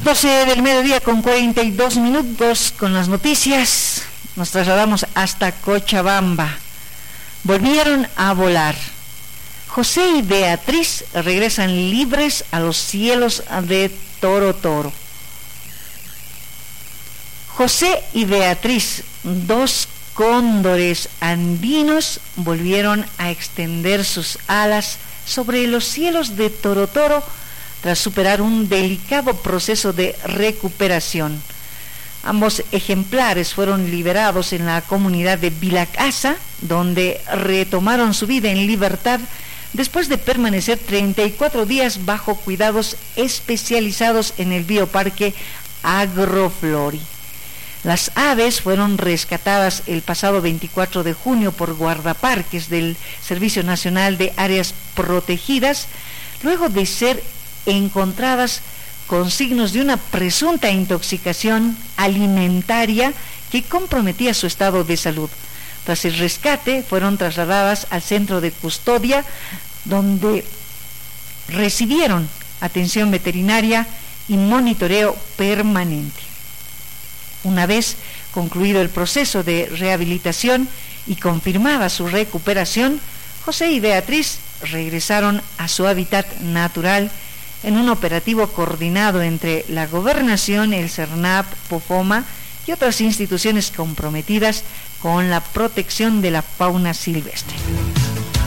12 del mediodía con 42 minutos con las noticias. Nos trasladamos hasta Cochabamba. Volvieron a volar. José y Beatriz regresan libres a los cielos de Toro Toro. José y Beatriz, dos cóndores andinos, volvieron a extender sus alas sobre los cielos de Toro Toro tras superar un delicado proceso de recuperación. Ambos ejemplares fueron liberados en la comunidad de Vilacasa, donde retomaron su vida en libertad después de permanecer 34 días bajo cuidados especializados en el bioparque Agroflori. Las aves fueron rescatadas el pasado 24 de junio por guardaparques del Servicio Nacional de Áreas Protegidas, luego de ser encontradas con signos de una presunta intoxicación alimentaria que comprometía su estado de salud. Tras el rescate, fueron trasladadas al centro de custodia, donde recibieron atención veterinaria y monitoreo permanente. Una vez concluido el proceso de rehabilitación y confirmada su recuperación, José y Beatriz regresaron a su hábitat natural en un operativo coordinado entre la Gobernación, el CERNAP, POFOMA y otras instituciones comprometidas con la protección de la fauna silvestre.